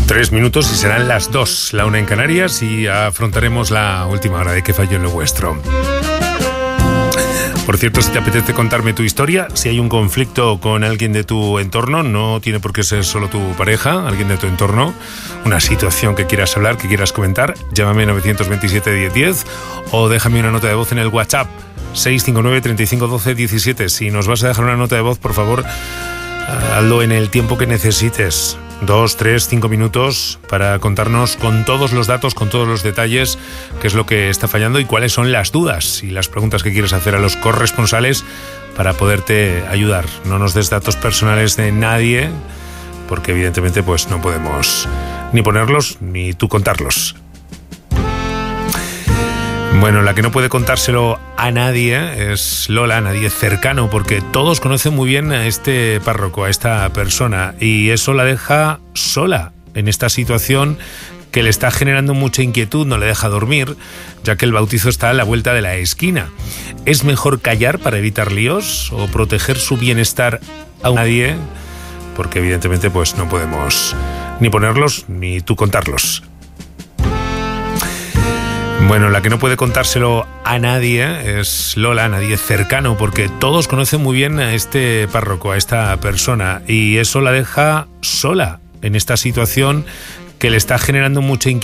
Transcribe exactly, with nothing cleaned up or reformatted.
Tres minutos y serán las dos, la una en Canarias, y afrontaremos la última hora de Que falló en lo vuestro. Por cierto, si te apetece contarme tu historia, si hay un conflicto con alguien de tu entorno, no tiene por qué ser solo tu pareja, alguien de tu entorno, una situación que quieras hablar, que quieras comentar, llámame nueve dos siete, diez diez o déjame una nota de voz en el WhatsApp seis cinco nueve, treinta y cinco, doce, diecisiete. Si nos vas a dejar una nota de voz, por favor, hazlo en el tiempo que necesites. Dos, tres, cinco minutos para contarnos con todos los datos, con todos los detalles, qué es lo que está fallando y cuáles son las dudas y las preguntas que quieres hacer a los corresponsales para poderte ayudar. No nos des datos personales de nadie, porque evidentemente pues no podemos ni ponerlos ni tú contarlos. Bueno, la que no puede contárselo a nadie es Lola, a nadie cercano, porque todos conocen muy bien a este párroco, a esta persona, y eso la deja sola en esta situación que le está generando mucha inquietud, no le deja dormir, ya que el bautizo está a la vuelta de la esquina. ¿Es mejor callar para evitar líos o proteger su bienestar a nadie? Porque evidentemente pues no podemos ni ponerlos ni tú contarlos. Bueno, la que no puede contárselo a nadie es Lola, a nadie cercano, porque todos conocen muy bien a este párroco, a esta persona, y eso la deja sola en esta situación que le está generando mucha inquietud.